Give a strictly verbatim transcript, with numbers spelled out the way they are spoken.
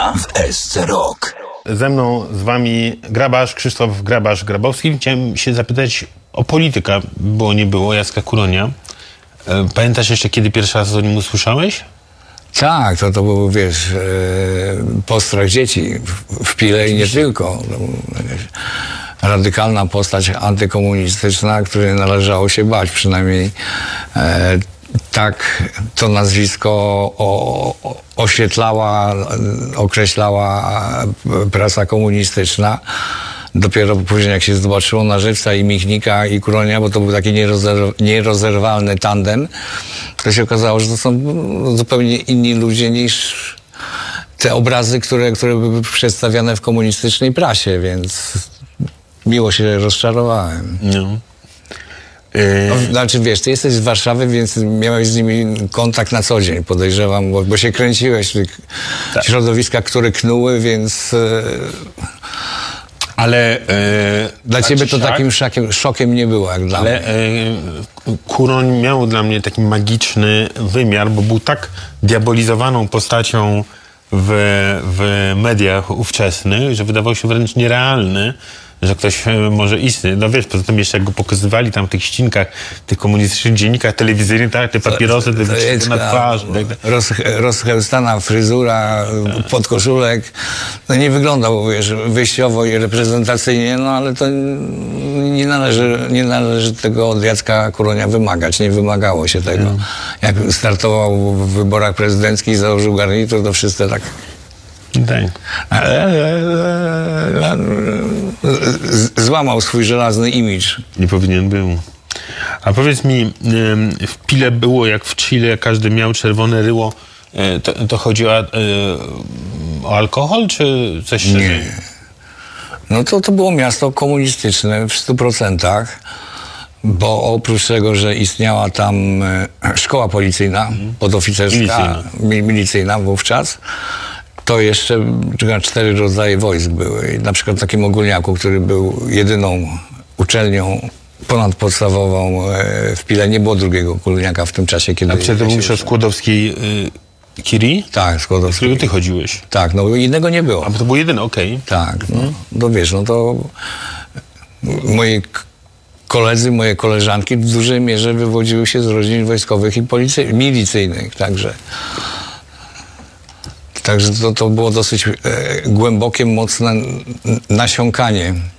Niedziela w S C Rock. Ze mną, z wami Grabarz, Krzysztof Grabarz-Grabowski. Chciałem się zapytać o polityka, bo nie było, Jacka Kuronia. Pamiętasz jeszcze, kiedy pierwszy raz o nim usłyszałeś? Tak, to, to był, wiesz, e, postrach dzieci w, w Pile i nie tylko. To był, jakaś radykalna postać antykomunistyczna, której należało się bać, przynajmniej e, tak to nazwisko o, o, oświetlała, określała prasa komunistyczna. Dopiero później, jak się zobaczyło na żywca i Michnika, i Kuronia, bo to był taki nierozerw nierozerwalny tandem, to się okazało, że to są zupełnie inni ludzie niż te obrazy, które, które były przedstawiane w komunistycznej prasie, więc miło się rozczarowałem. No. No, znaczy, wiesz, ty jesteś z Warszawy, więc miałeś z nimi kontakt na co dzień, podejrzewam, bo, bo się kręciłeś w tych Tak. środowiskach, które knuły, więc... E, Ale e, Dla tak ciebie czy to siak, takim szokiem, szokiem nie było, jak dla Ale mnie. e, Kuroń miał dla mnie taki magiczny wymiar, bo był tak diabolizowaną postacią w, w mediach ówczesnych, że wydawał się wręcz nierealny, że ktoś e, może istnieć. No wiesz, poza tym jeszcze jak go pokazywali tam w tych ścinkach, w tych komunistycznych dziennikach telewizyjnych, tak, te papierosy, te wyciski na twarz. Tak, roz, rozchełstana fryzura, podkoszulek. No nie wyglądał, wiesz, wyjściowo i reprezentacyjnie, no ale to nie należy, nie należy tego od Jacka Kuronia wymagać. Nie wymagało się tego. Mm. Jak startował w wyborach prezydenckich i założył garnitur, to wszyscy tak... tak. Złamał swój żelazny imidż. Nie powinien był. A powiedz mi, w Pile było jak w Chile, każdy miał czerwone ryło. To, to chodzi o, o alkohol, czy coś szerzej? Nie. No to, to było miasto komunistyczne w stu procentach, bo oprócz tego, że istniała tam e, szkoła policyjna, podoficerska, Milicyjna. mi, milicyjna wówczas, to jeszcze cztery rodzaje wojsk były. I na przykład w takim Ogólniaku, który był jedyną uczelnią ponadpodstawową e, w Pile, nie było drugiego Ogólniaka w tym czasie, kiedy... A przed ja się mówisz o uczyłem. Skłodowskiej y, Kiri? Tak, Z Skłodowski. którego ty chodziłeś? Tak, no innego nie było. A bo to był jedyny, okej. Tak, no, no wiesz, no to moi k- koledzy, moje koleżanki w dużej mierze wywodziły się z rodzin wojskowych i policy- milicyjnych, także także to, to było dosyć e, głębokie, mocne n- nasiąkanie